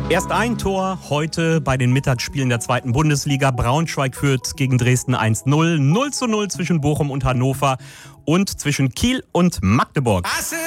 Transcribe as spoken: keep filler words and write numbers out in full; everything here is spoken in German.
Erst ein Tor heute bei den Mittagsspielen der zweiten Bundesliga. Braunschweig führt gegen Dresden eins zu null. null zu null zwischen Bochum und Hannover und zwischen Kiel und Magdeburg.